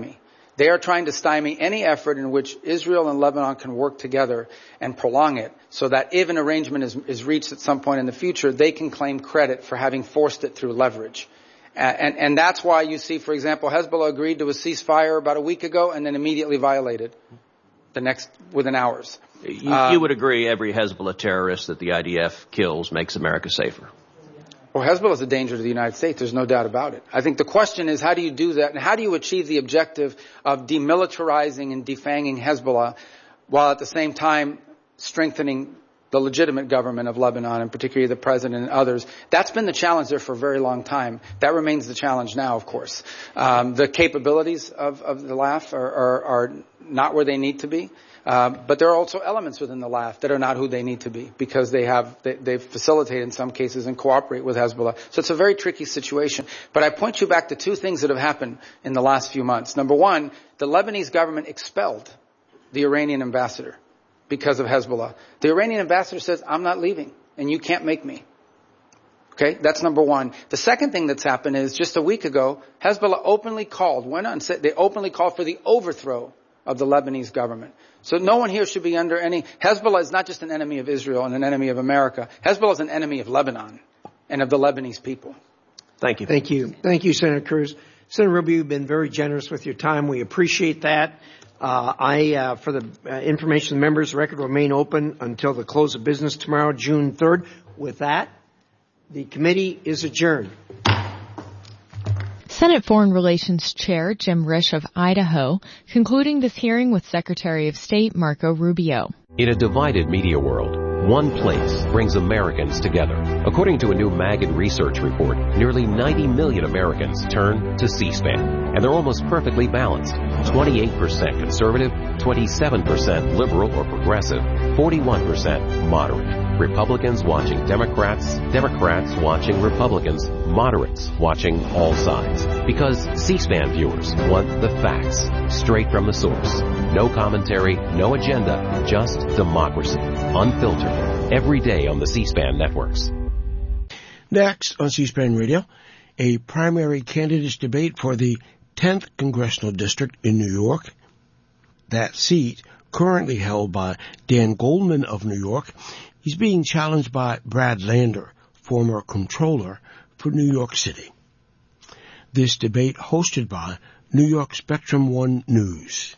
They are trying to stymie any effort in which Israel and Lebanon can work together and prolong it so that if an arrangement is reached at some point in the future, they can claim credit for having forced it through leverage. And that's why you see, for example, Hezbollah agreed to a ceasefire about a week ago and then immediately violated within hours. You would agree every Hezbollah terrorist that the IDF kills makes America safer? Well, Hezbollah is a danger to the United States. There's no doubt about it. I think the question is, how do you do that? And how do you achieve the objective of demilitarizing and defanging Hezbollah while at the same time strengthening the legitimate government of Lebanon, and particularly the president and others? That's been the challenge there for a very long time. That remains the challenge now, of course. The capabilities of the LAF are not where they need to be. But there are also elements within the LAF that are not who they need to be because they've facilitated in some cases and cooperate with Hezbollah. So it's a very tricky situation. But I point you back to two things that have happened in the last few months. Number one, the Lebanese government expelled the Iranian ambassador because of Hezbollah. The Iranian ambassador says, I'm not leaving and you can't make me. Okay, that's number one. The second thing that's happened is just a week ago, Hezbollah openly called for the overthrow of the Lebanese government. So no one here should be under any... Hezbollah is not just an enemy of Israel and an enemy of America. Hezbollah is an enemy of Lebanon and of the Lebanese people. Thank you. Thank you. Thank you, Senator Cruz. Senator Rubio, you've been very generous with your time. We appreciate that. For the information of the members, the record will remain open until the close of business tomorrow, June 3rd. With that, the committee is adjourned. Senate Foreign Relations Chair Jim Risch of Idaho concluding this hearing with Secretary of State Marco Rubio. In a divided media world, one place brings Americans together. According to a new Maggid research report, nearly 90 million Americans turn to C-SPAN, and they're almost perfectly balanced. 28% conservative, 27% liberal or progressive, 41% moderate. Republicans watching Democrats, Democrats watching Republicans, moderates watching all sides. Because C-SPAN viewers want the facts, straight from the source. No commentary, no agenda, just democracy. Unfiltered. Every day on the C-SPAN networks. Next on C-SPAN Radio, a primary candidates debate for the 10th Congressional District in New York. That seat, currently held by Dan Goldman of New York, he's being challenged by Brad Lander, former comptroller for New York City. This debate hosted by New York Spectrum One News.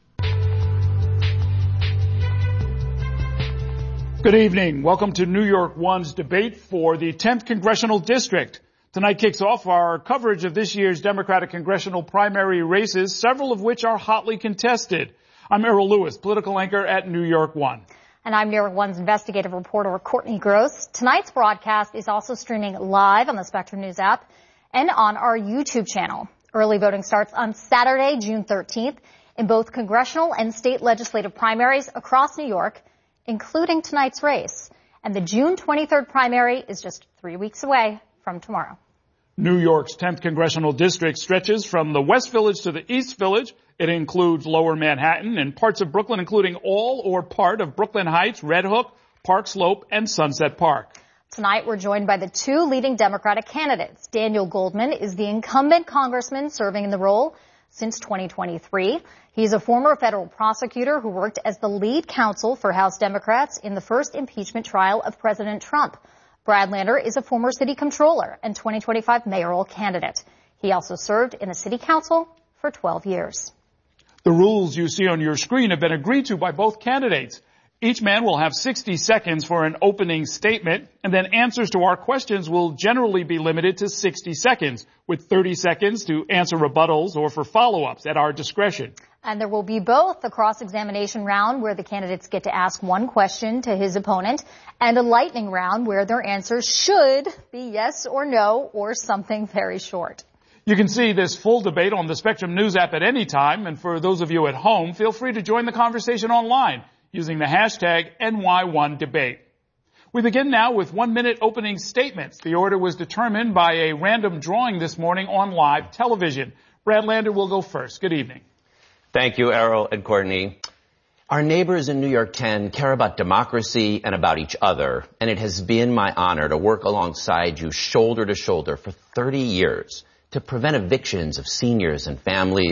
Good evening. Welcome to New York One's debate for the 10th Congressional District. Tonight kicks off our coverage of this year's Democratic congressional primary races, several of which are hotly contested. I'm Errol Lewis, political anchor at New York One. And I'm New York One's investigative reporter, Courtney Gross. Tonight's broadcast is also streaming live on the Spectrum News app and on our YouTube channel. Early voting starts on Saturday, June 13th, in both congressional and state legislative primaries across New York, including tonight's race. And the June 23rd primary is just 3 weeks away from tomorrow. New York's 10th Congressional District stretches from the West Village to the East Village. It includes Lower Manhattan and parts of Brooklyn, including all or part of Brooklyn Heights, Red Hook, Park Slope, and Sunset Park. Tonight, we're joined by the two leading Democratic candidates. Daniel Goldman is the incumbent congressman serving in the role since 2023. He's a former federal prosecutor who worked as the lead counsel for House Democrats in the first impeachment trial of President Trump. Brad Lander is a former city comptroller and 2025 mayoral candidate. He also served in the city council for 12 years. The rules you see on your screen have been agreed to by both candidates. Each man will have 60 seconds for an opening statement, and then answers to our questions will generally be limited to 60 seconds, with 30 seconds to answer rebuttals or for follow-ups at our discretion. And there will be both a cross-examination round where the candidates get to ask one question to his opponent and a lightning round where their answers should be yes or no or something very short. You can see this full debate on the Spectrum News app at any time, and for those of you at home, feel free to join the conversation online using the hashtag NY1Debate. We begin now with 1-minute opening statements. The order was determined by a random drawing this morning on live television. Brad Lander will go first. Good evening. Thank you, Errol and Courtney. Our neighbors in New York 10 care about democracy and about each other, and it has been my honor to work alongside you shoulder to shoulder for 30 years to prevent evictions of seniors and families,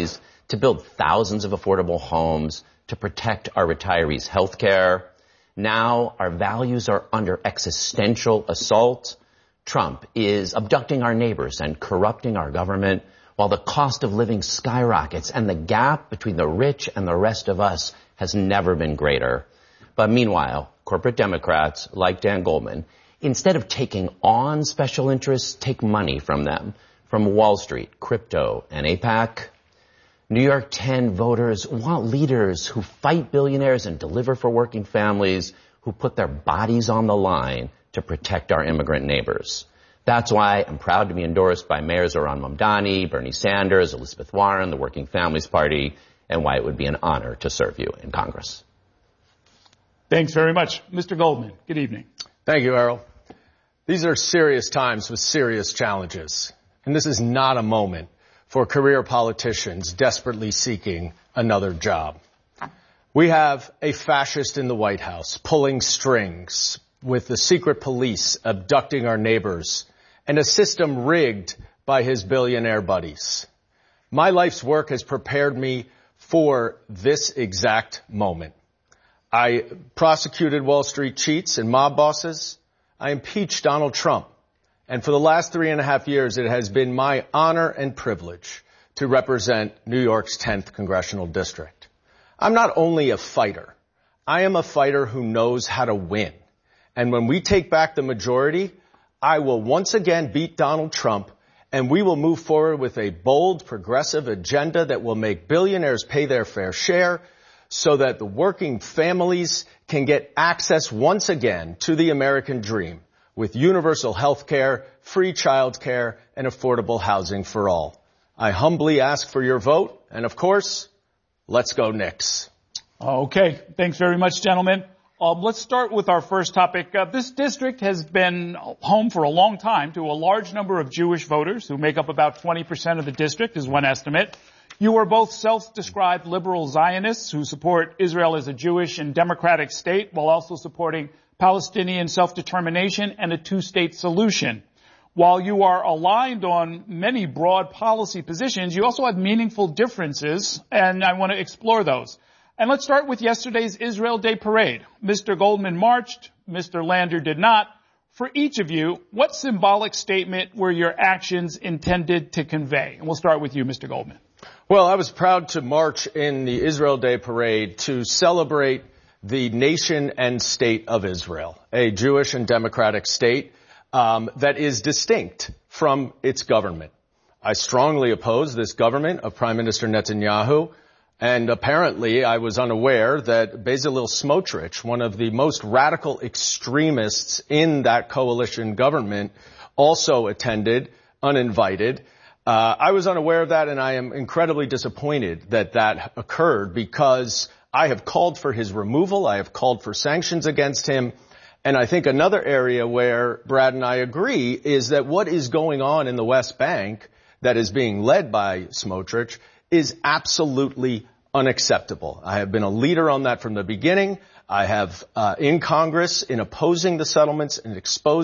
to build thousands of affordable homes, to protect our retirees' health care. Now our values are under existential assault. Trump is abducting our neighbors and corrupting our government while the cost of living skyrockets and the gap between the rich and the rest of us has never been greater. But meanwhile, corporate Democrats like Dan Goldman, instead of taking on special interests, take money from them, from Wall Street, crypto, and AIPAC. New York 10 voters want leaders who fight billionaires and deliver for working families, who put their bodies on the line to protect our immigrant neighbors. That's why I'm proud to be endorsed by Mayors Zohran Mamdani, Bernie Sanders, Elizabeth Warren, the Working Families Party, and why it would be an honor to serve you in Congress. Thanks very much. Mr. Goldman, good evening. Thank you, Errol. These are serious times with serious challenges, and this is not a moment for career politicians desperately seeking another job. We have a fascist in the White House pulling strings, with the secret police abducting our neighbors, and a system rigged by his billionaire buddies. My life's work has prepared me for this exact moment. I prosecuted Wall Street cheats and mob bosses. I impeached Donald Trump. And for the last 3.5 years, it has been my honor and privilege to represent New York's 10th Congressional District. I'm not only a fighter. I am a fighter who knows how to win. And when we take back the majority, I will once again beat Donald Trump, and we will move forward with a bold, progressive agenda that will make billionaires pay their fair share so that the working families can get access once again to the American dream with universal health care, free child care, and affordable housing for all. I humbly ask for your vote, and of course, let's go Knicks. Okay, thanks very much, gentlemen. Let's start with our first topic. This district has been home for a long time to a large number of Jewish voters who make up about 20% of the district, is one estimate. You are both self-described liberal Zionists who support Israel as a Jewish and democratic state while also supporting Palestinian self-determination and a two-state solution. While you are aligned on many broad policy positions, you also have meaningful differences, and I want to explore those. And let's start with yesterday's Israel Day parade. Mr. Goldman marched, Mr. Lander did not. For each of you, what symbolic statement were your actions intended to convey? And we'll start with you, Mr. Goldman. Well, I was proud to march in the Israel Day parade to celebrate the nation and state of Israel, a Jewish and democratic state that is distinct from its government. I strongly oppose this government of Prime Minister Netanyahu, and apparently I was unaware that Bezalel Smotrich, one of the most radical extremists in that coalition government, also attended uninvited. I was unaware of that, and I am incredibly disappointed that that occurred because I have called for his removal. I have called for sanctions against him. And I think another area where Brad and I agree is that what is going on in the West Bank that is being led by Smotrich is absolutely unacceptable. I have been a leader on that from the beginning. I have in Congress in opposing the settlements and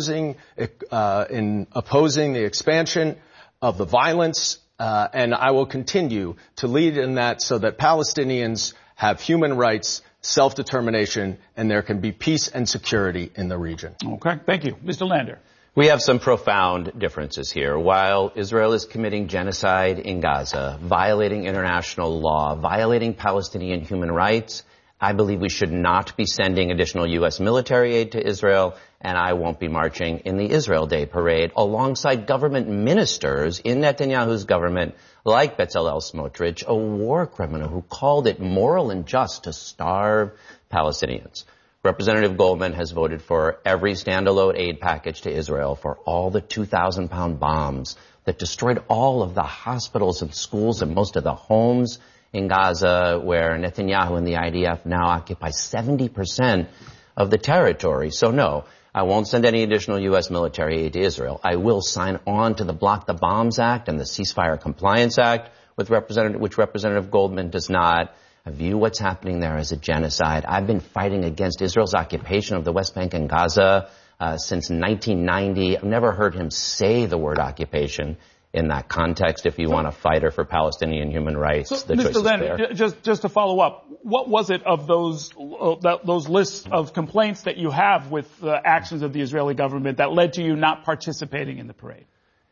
in opposing the expansion of the violence, and I will continue to lead in that so that Palestinians have human rights, self-determination, and there can be peace and security in the region. Okay, thank you. Mr. Lander. We have some profound differences here. While Israel is committing genocide in Gaza, violating international law, violating Palestinian human rights, I believe we should not be sending additional U.S. military aid to Israel, and I won't be marching in the Israel Day parade alongside government ministers in Netanyahu's government like Bezalel Smotrich, a war criminal who called it moral and just to starve Palestinians. Representative Goldman has voted for every standalone aid package to Israel, for all the 2,000-pound bombs that destroyed all of the hospitals and schools and most of the homes in Gaza, where Netanyahu and the IDF now occupy 70% of the territory. So no, I won't send any additional U.S. military aid to Israel. I will sign on to the Block the Bombs Act and the Ceasefire Compliance Act, which Representative Goldman does not. I view what's happening there as a genocide. I've been fighting against Israel's occupation of the West Bank and Gaza since 1990. I've never heard him say the word occupation in that context. If you want a fighter for Palestinian human rights, the choice is there. Mr. Leonard, just to follow up, what was it of those lists of complaints that you have with the actions of the Israeli government that led to you not participating in the parade?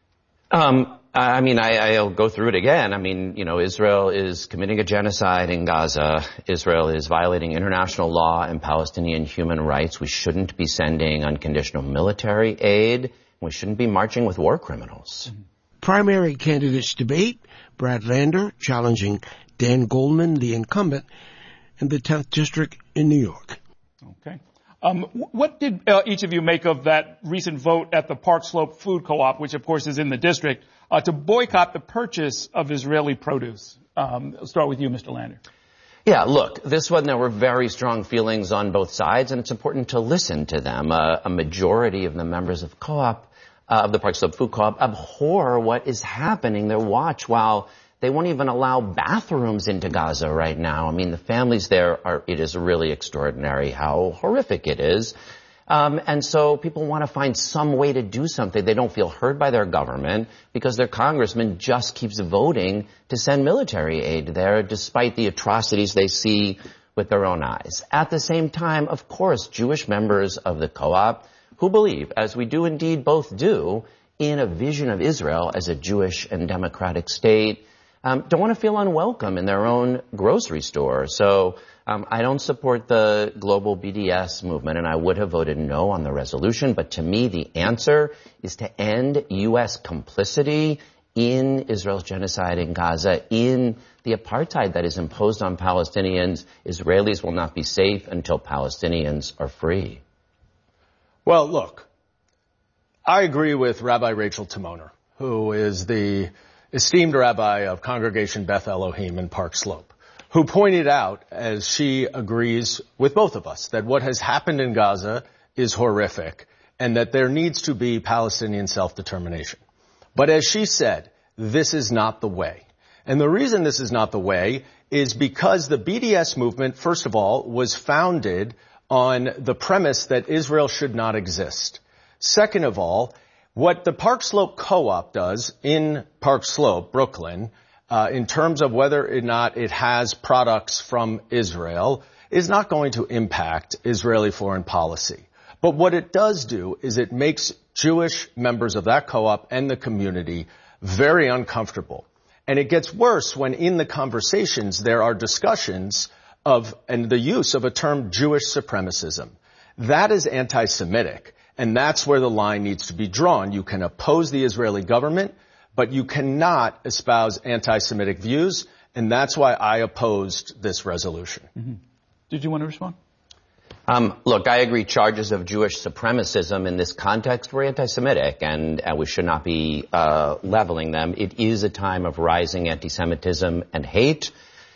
I'll go through it again. Israel is committing a genocide in Gaza. Israel is violating international law and Palestinian human rights. We shouldn't be sending unconditional military aid. We shouldn't be marching with war criminals. Primary candidates debate. Brad Lander challenging Dan Goldman, the incumbent, in the 10th District in New York. Okay. What did each of you make of that recent vote at the Park Slope Food Co-op, which of course is in the district, to boycott the purchase of Israeli produce? I'll start with you, Mr. Lander. Yeah, look, this one, there were very strong feelings on both sides, and it's important to listen to them. A majority of the members of the Park Slope Food Co-op abhor what is happening. They watch while they won't even allow bathrooms into Gaza right now. The families there it is really extraordinary how horrific it is. And so people want to find some way to do something. They don't feel heard by their government because their congressman just keeps voting to send military aid there despite the atrocities they see with their own eyes. At the same time, of course, Jewish members of the co-op who believe, as we do indeed both do, in a vision of Israel as a Jewish and democratic state, don't want to feel unwelcome in their own grocery store. So I don't support the global BDS movement, and I would have voted no on the resolution. But to me, the answer is to end U.S. complicity in Israel's genocide in Gaza, in the apartheid that is imposed on Palestinians. Israelis will not be safe until Palestinians are free. Well, look, I agree with Rabbi Rachel Timoner, who is the esteemed rabbi of Congregation Beth Elohim in Park Slope, who pointed out, as she agrees with both of us, that what has happened in Gaza is horrific and that there needs to be Palestinian self-determination. But as she said, this is not the way. And the reason this is not the way is because the BDS movement, first of all, was founded on the premise that Israel should not exist. Second of all, what the Park Slope Co-op does in Park Slope, Brooklyn, in terms of whether or not it has products from Israel, is not going to impact Israeli foreign policy. But what it does do is it makes Jewish members of that co-op and the community very uncomfortable. And it gets worse when in the conversations there are discussions of and the use of a term Jewish supremacism. That is anti-Semitic, and that's where the line needs to be drawn. You can oppose the Israeli government, but you cannot espouse anti-Semitic views, and that's why I opposed this resolution. Mm-hmm. Did you want to respond? Look, I agree charges of Jewish supremacism in this context were anti-Semitic, and we should not be leveling them. It is a time of rising anti-Semitism and hate.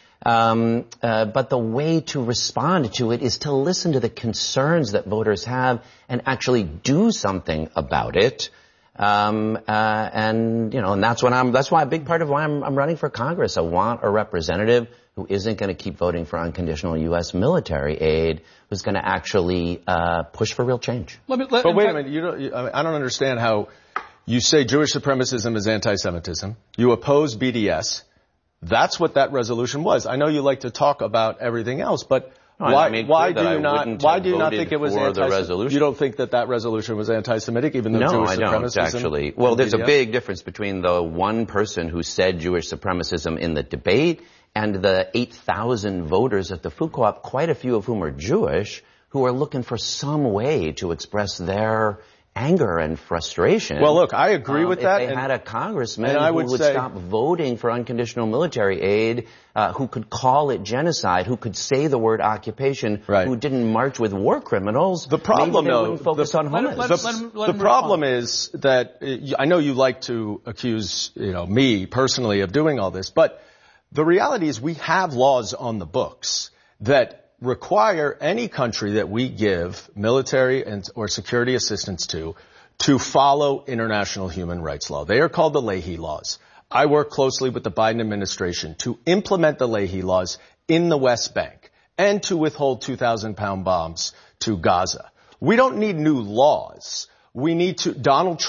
But the way to respond to it is to listen to the concerns that voters have and actually do something about it. And that's why a big part of why I'm running for Congress. I want a representative who isn't going to keep voting for unconditional U.S. military aid, who's going to actually push for real change. But wait a minute, I don't understand how you say Jewish supremacism is anti-Semitism. You oppose BDS. That's what that resolution was. I know you like to talk about everything else, but why do you not think it was anti-Semitic? You don't think that resolution was anti-Semitic, even though Jewish supremacism? No, I don't, actually. Well, there's a big difference between the one person who said Jewish supremacism in the debate and the 8,000 voters at the food co-op, quite a few of whom are Jewish, who are looking for some way to express their anger and frustration. Well, look, I agree with that. If they had a congressman who would stop voting for unconditional military aid, who could call it genocide, who could say the word occupation, who didn't march with war criminals, the problem, maybe they wouldn't focus on homeless. The problem is that I know you like to accuse, me personally of doing all this, but the reality is we have laws on the books that require any country that we give military or security assistance to follow international human rights law. They are called the Leahy laws. I work closely with the Biden administration to implement the Leahy laws in the West Bank and to withhold 2,000-pound bombs to Gaza. We don't need new laws. Donald Trump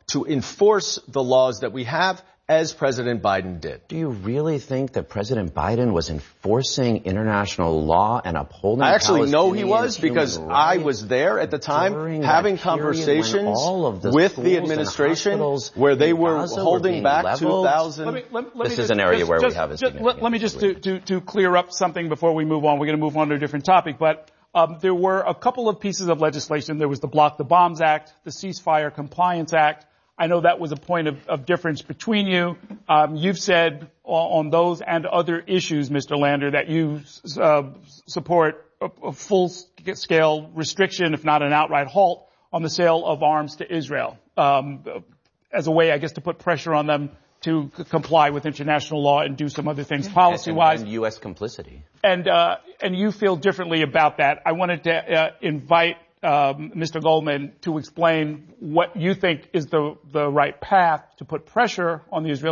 to enforce the laws that we have, as President Biden did. Do you really think that President Biden was enforcing international law and upholding I actually know he Palestinian was, because human I rights was there at the time during having that period conversations when all of the with schools the and administration hospitals where they in were Gaza holding being back leveled? 2,000. This is an area where we have a significant Let me just to clear up something before we move on. We're going to move on to a different topic, but there were a couple of pieces of legislation. There was the Block the Bombs Act, the Ceasefire Compliance Act. I know that was a point of difference between you. You've said on those and other issues, Mr. Lander, that you support a full-scale restriction, if not an outright halt, on the sale of arms to Israel as a way, I guess, to put pressure on them to comply with international law and do some other things policy-wise. And U.S. complicity. And you feel differently about that. I wanted to invite Mr. Goldman to explain what you think is the right path to put pressure on the Israeli